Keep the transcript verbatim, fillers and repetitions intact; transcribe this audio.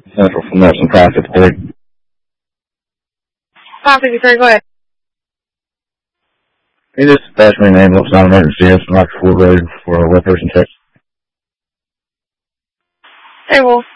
Central from Nelson five fifty-three. five fifty-three, go ahead. Hey, this is Bashman name. Looks not an emergency. It's like Fort Road for a one person check. Hey, Wolf.